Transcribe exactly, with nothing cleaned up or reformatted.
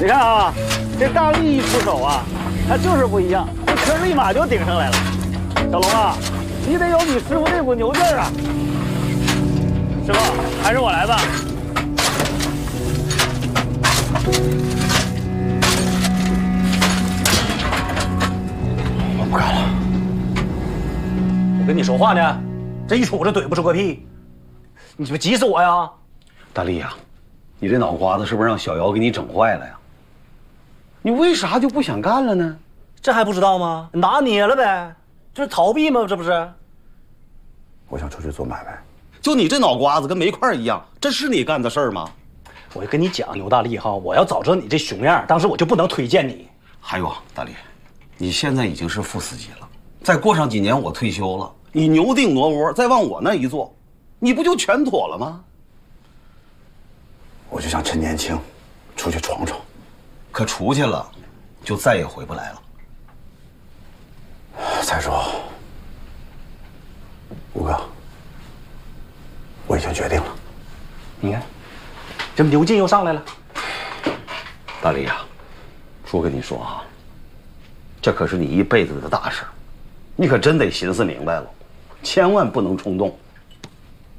你看啊，这大力一出手啊，他就是不一样，这车立马就顶上来了。小龙啊，你得有你师傅那股牛劲儿啊！师傅，还是我来吧。 我不干了。 我跟你说话呢，这一杵子怼不出个屁，你这不急死我呀！ 大力呀，你这脑瓜子是不是让小姚给你整坏了呀？你为啥就不想干了呢？ 这还不知道吗？拿捏了呗，这是逃避吗？这不是？ 我想出去做买卖。就你这脑瓜子跟煤块一样，这是你干的事儿吗？ 我就跟你讲，牛大力哈，我要早知道你这熊样，当时我就不能推荐你。 还有啊，大力，你现在已经是副司机了，再过上几年我退休了，你牛定挪窝，再往我那一坐，你不就全妥了吗？我就想趁年轻，出去闯闯，可出去了，就再也回不来了。再说，吴哥，我已经决定了。 你看，这牛劲又上来了。 大力呀，叔跟你说啊，这可是你一辈子的大事，你可真得寻思明白了，千万不能冲动。